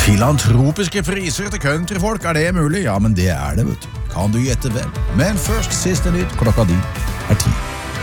Filantropiske priser til countryfolk, det mulig? Ja, men det det, vet du. Kan du gjette hvem? Men først siste nytt, klokka di 10.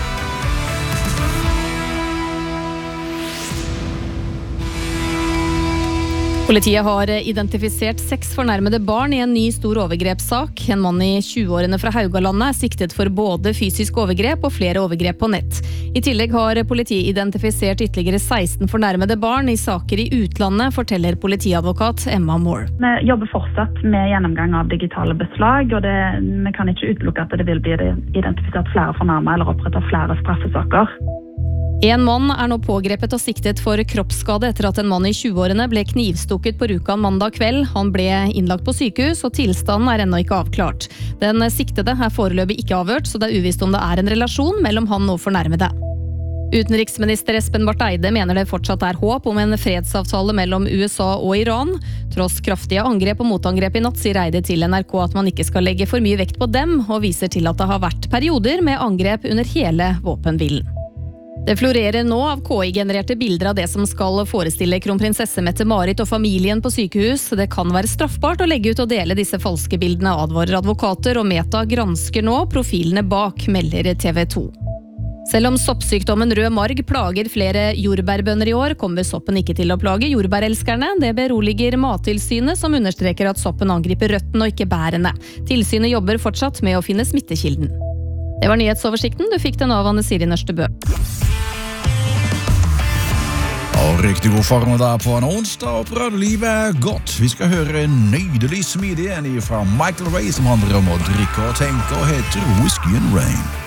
Politiet har identifisert 6 fornærmede barn i en ny stor overgrepssak. En mann i 20-årene fra Haugalandet siktet for både fysisk overgrep og flere overgrep på nett. I tillegg har politiet identifisert ytterligere 16 fornærmede barn i saker i utlandet, forteller politiadvokat Emma Moore. Vi jobber fortsatt med gjennomgang av digitale beslag, og vi kan ikke utelukke at det vil bli identifisert flere fornærmede eller opprettet flere straffesaker. En mann nå pågrepet og siktet for kroppsskade etter at en mann i 20-årene ble knivstukket på Rjukan mandag kveld. Han ble innlagt på sykehus, og tilstanden ennå ikke avklart. Den siktede foreløpig ikke avhørt, så det uvisst om det en relasjon mellom han og fornærmede. Utenriksminister Espen Barth Eide mener det fortsatt håp om en fredsavtale mellom USA og Iran. Tross kraftige angrep og motangrep i natt, sier Eide til NRK at man ikke skal legge for mye vekt på dem, og viser til at det har vært perioder med angrep under hele våpenhvilen. Det florerer nå av KI-genererte bilder av det som skal forestille kronprinsesse Mette-Marit og familien på sykehus. Det kan være straffbart å legge ut og dele disse falske bildene, advarer advokater, og Meta gransker nå profilene bak, melder TV 2. Selv om soppsykdommen rød marg plager flere jordbærbønder i år, kommer soppen ikke til å plage jordbærelskerne. Det beroliger Mattilsynet, som understreker at soppen angriper røttene og ikke bærene. Tilsynet jobber fortsatt med å finne smittekilden. Det var nyhetsoversikten. Du fikk den av Anne Siri Nørstebø. Og riktig god formiddag på en onsdag, og prøv livet godt. Vi skal høre en nydelig smidig en fra Michael Ray som handler om å drikke og tenke, og heter Whiskey and Rain.